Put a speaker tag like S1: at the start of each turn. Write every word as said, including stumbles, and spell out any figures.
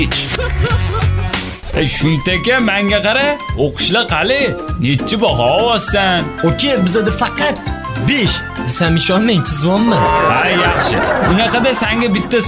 S1: E shuntakka menga qara, o'qishlar qali, nechi baho olsan?
S2: Oke, bizda faqat besh. Desam ishonmang, chizvonman.
S1: Ha, yaxshi. Unaqada senga bitta